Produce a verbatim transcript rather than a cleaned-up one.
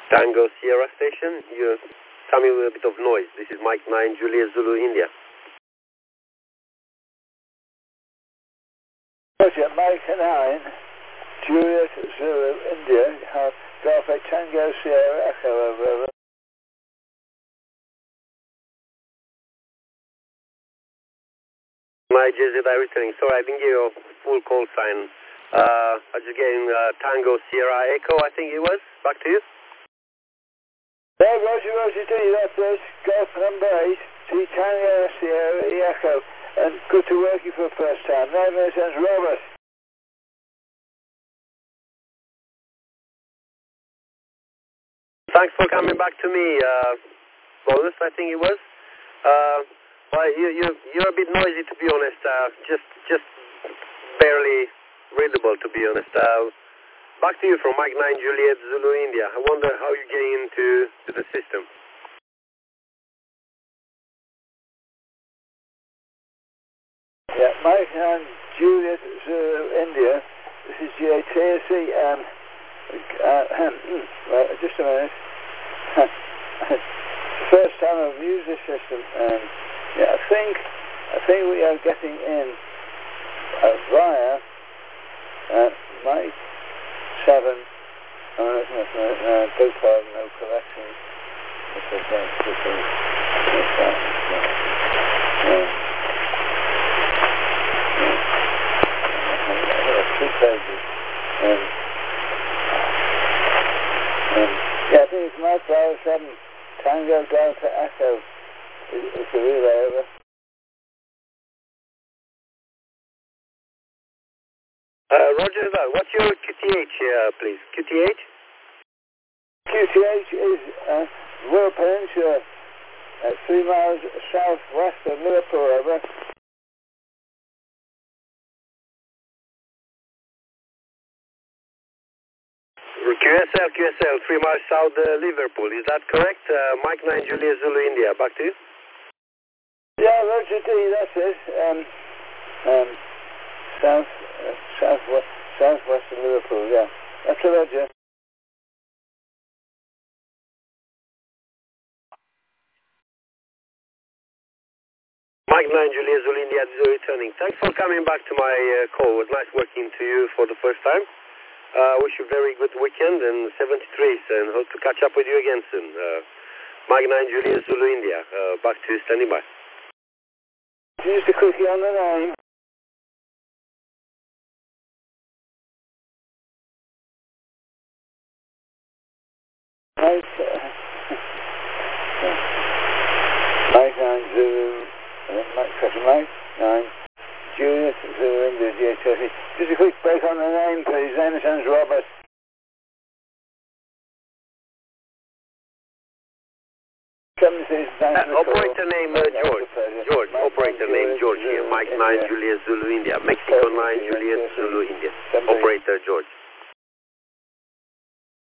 Tango Sierra Station, you're coming with a bit of noise. This is Mike nine, Juliet Zulu, India. Roger, Mike nine, Juliet Zulu, India. Have Golf Tango Sierra Echo over, over. My J Z I returning. Sorry, I didn't give you a full call sign. Uh, I was just getting uh, Tango Sierra Echo, I think it was. Back to you. Yeah, Roger, Roger D, that's it. Golf number eight, T Tango Sierra Echo. And good to work you for the first time. Name is Robert. Thanks for coming back to me, uh, Bonus, I think it was. Uh, well, you, you, you're a bit noisy, to be honest. Uh, just, just barely readable, to be honest. Uh, back to you from Mike nine, Juliet Zulu, India. I wonder how you're getting into to the system. Yeah, Mike nine, Juliet Zulu, India. This is J T C. Um, uh, right, just a minute. First time I've used this system. Um, yeah, I think, I think we are getting in uh, via uh, Mike seven. Oh, no, no, no, no, big pardon, no correction. This is, uh, this is, this is, uh, two pages. Um, um, yeah, I think it's Mike Bravo seven, Tango Delta Echo is, is the relay over. Uh, Roger that. What's your Q T H here, please? Q T H? Q T H is uh, Royal Peninsula, uh, three miles southwest of Liverpool, over. Q S L, Q S L, three miles south uh, Liverpool. Is that correct? Uh, Mike nine, Juliet Zulu, India. Back to you. Yeah, Roger D, that's it. Um, um, south, uh, southwest, southwest of Liverpool, yeah. That's a Roger. Mike nine, Juliet Zulu, India, returning. Thanks for coming back to my uh, call. It was nice working to you for the first time. I uh, wish you a very good weekend and seventy-threes, and hope to catch up with you again soon. Uh, Mike nine, Juliet Zulu, India. Uh, back to you, standing by. Just a quickie on the name. Mike, uh, Mike nine, Zulu, uh, Mike, Mike nine, Juliet Zulu, India, J T C. Just a quick break on the name, please. Name is Robert. Uh, operator name uh, George. George. Operator name George here. Mike nine, Juliet Zulu, India. Mexico nine, Juliet Zulu, India. Operator George.